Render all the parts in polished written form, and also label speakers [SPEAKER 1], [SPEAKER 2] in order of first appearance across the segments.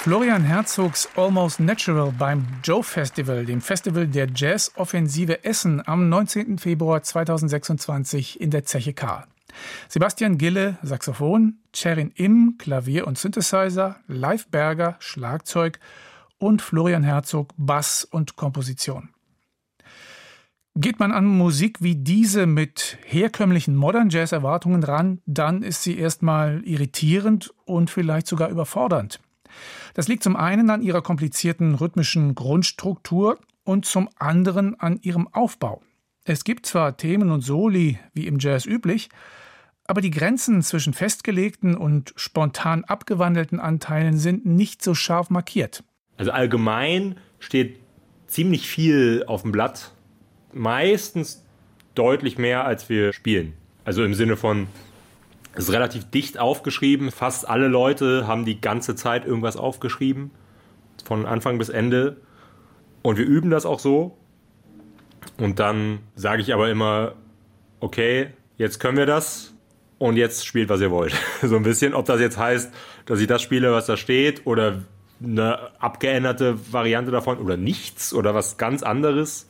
[SPEAKER 1] Florian Herzogs Almost Natural beim Joe Festival, dem Festival der Jazz-Offensive Essen am 19. Februar 2026 in der Zeche K. Sebastian Gille, Saxophon, Cherin Im, Klavier und Synthesizer, Leif Berger, Schlagzeug und Florian Herzog, Bass und Komposition. Geht man an Musik wie diese mit herkömmlichen Modern Jazz-Erwartungen ran, dann ist sie erstmal irritierend und vielleicht sogar überfordernd. Das liegt zum einen an ihrer komplizierten rhythmischen Grundstruktur und zum anderen an ihrem Aufbau. Es gibt zwar Themen und Soli, wie im Jazz üblich, aber die Grenzen zwischen festgelegten und spontan abgewandelten Anteilen sind nicht so scharf markiert.
[SPEAKER 2] Also allgemein steht ziemlich viel auf dem Blatt. Meistens deutlich mehr, als wir spielen. Also im Sinne von, es ist relativ dicht aufgeschrieben. Fast alle Leute haben die ganze Zeit irgendwas aufgeschrieben. Von Anfang bis Ende. Und wir üben das auch so. Und dann sage ich aber immer, okay, jetzt können wir das. Und jetzt spielt, was ihr wollt. So ein bisschen, ob das jetzt heißt, dass ich das spiele, was da steht, oder eine abgeänderte Variante davon oder nichts oder was ganz anderes.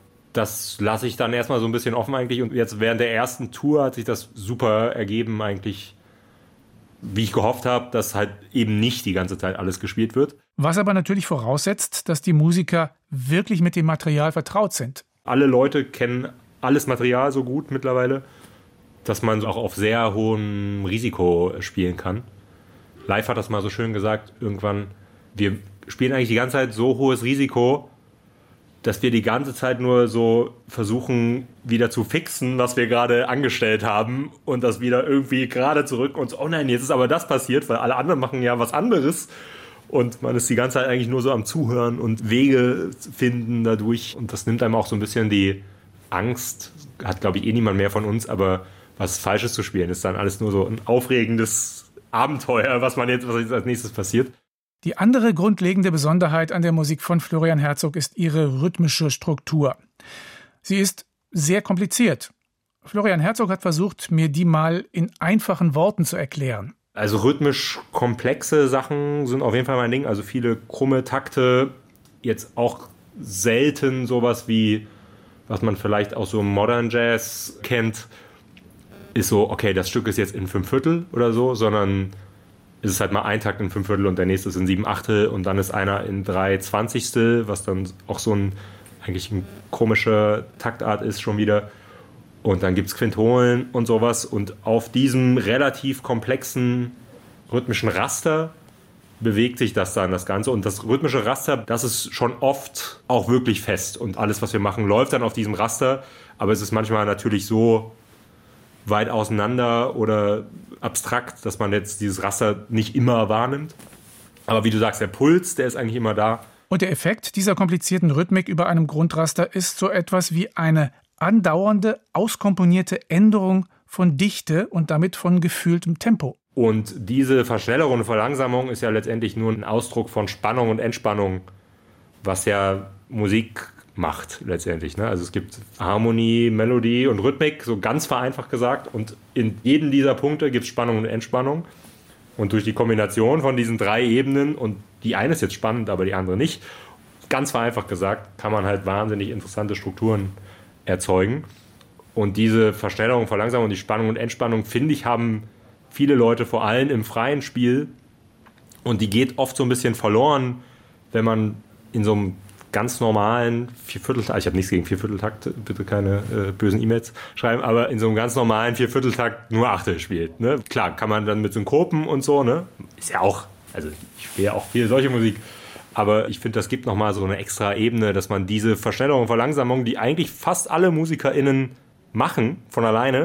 [SPEAKER 2] Das lasse ich dann erstmal so ein bisschen offen eigentlich. Und jetzt während der ersten Tour hat sich das super ergeben eigentlich, wie ich gehofft habe, dass halt eben nicht die ganze Zeit alles gespielt wird.
[SPEAKER 1] Was aber natürlich voraussetzt, dass die Musiker wirklich mit dem Material vertraut sind.
[SPEAKER 2] Alle Leute kennen alles Material so gut mittlerweile, dass man auch auf sehr hohem Risiko spielen kann. Live hat das mal so schön gesagt, irgendwann, wir spielen eigentlich die ganze Zeit so hohes Risiko, dass wir die ganze Zeit nur so versuchen, wieder zu fixen, was wir gerade angestellt haben und das wieder irgendwie gerade zurück und so, oh nein, jetzt ist aber das passiert, weil alle anderen machen ja was anderes und man ist die ganze Zeit eigentlich nur so am Zuhören und Wege finden dadurch und das nimmt einem auch so ein bisschen die Angst, hat glaube ich niemand mehr von uns, aber was Falsches zu spielen ist dann alles nur so ein aufregendes Abenteuer, was jetzt als nächstes passiert.
[SPEAKER 1] Die andere grundlegende Besonderheit an der Musik von Florian Herzog ist ihre rhythmische Struktur. Sie ist sehr kompliziert. Florian Herzog hat versucht, mir die mal in einfachen Worten zu erklären.
[SPEAKER 2] Also rhythmisch komplexe Sachen sind auf jeden Fall mein Ding. Also viele krumme Takte, jetzt auch selten sowas wie, was man vielleicht aus so Modern Jazz kennt, ist so, okay, das Stück ist jetzt in 5/4 oder so, sondern ist es halt mal ein Takt in 5/4 und der nächste ist in 7/8 und dann ist einer in 3/20, was dann auch so eigentlich ein komischer Taktart ist schon wieder. Und dann gibt es Quintolen und sowas. Und auf diesem relativ komplexen rhythmischen Raster bewegt sich das dann, das Ganze. Und das rhythmische Raster, das ist schon oft auch wirklich fest. Und alles, was wir machen, läuft dann auf diesem Raster. Aber es ist manchmal natürlich so weit auseinander oder abstrakt, dass man jetzt dieses Raster nicht immer wahrnimmt. Aber wie du sagst, der Puls, der ist eigentlich immer da.
[SPEAKER 1] Und der Effekt dieser komplizierten Rhythmik über einem Grundraster ist so etwas wie eine andauernde, auskomponierte Änderung von Dichte und damit von gefühltem Tempo.
[SPEAKER 2] Und diese Verschnellerung und Verlangsamung ist ja letztendlich nur ein Ausdruck von Spannung und Entspannung, was ja Musik macht letztendlich. Ne? Also es gibt Harmonie, Melodie und Rhythmik, so ganz vereinfacht gesagt. Und in jedem dieser Punkte gibt es Spannung und Entspannung. Und durch die Kombination von diesen 3 Ebenen, und die eine ist jetzt spannend, aber die andere nicht, ganz vereinfacht gesagt, kann man halt wahnsinnig interessante Strukturen erzeugen. Und diese Verschnellerung, Verlangsamung, die Spannung und Entspannung, finde ich, haben viele Leute vor allem im freien Spiel. Und die geht oft so ein bisschen verloren, wenn man in so einem ganz normalen Viervierteltakt, ich habe nichts gegen Viervierteltakt, bitte keine bösen E-Mails schreiben, aber in so einem ganz normalen Viervierteltakt nur Achtel spielt. Ne? Klar, kann man dann mit Synkopen und so, ne? Ist ja auch, also ich spiele ja auch viel solche Musik, aber ich finde, das gibt nochmal so eine extra Ebene, dass man diese Verschnellerung und Verlangsamung, die eigentlich fast alle MusikerInnen machen von alleine,